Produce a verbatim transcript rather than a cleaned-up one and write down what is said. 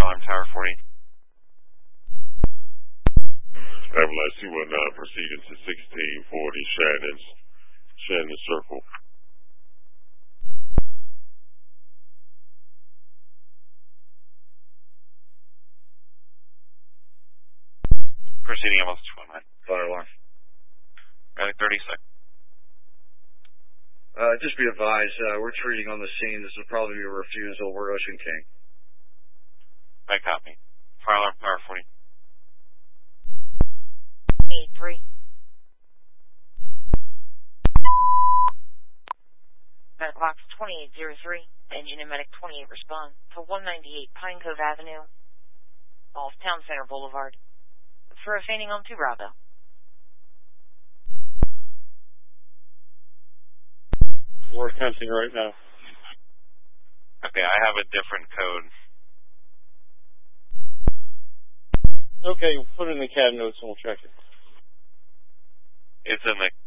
Alarm Tower forty. Avalanche two one nine proceeding to sixteen forty Shannon's, Shannon Circle. Proceeding almost two one nine. Fire alarm. Medic thirty-six. Uh, just be advised, uh, we're treating on the scene. This will probably be a refusal. We're Ocean King. I copy. Fire Alarm Tower forty. eight three. Medic box twenty-eight oh three. Engine and Medic twenty-eight respond to one ninety-eight Pine Cove Avenue off Town Center Boulevard for a feigning on two Bravo. We're attempting right now. Okay, I have a different code. Okay, put it in the cab notes and we'll check it. It's in the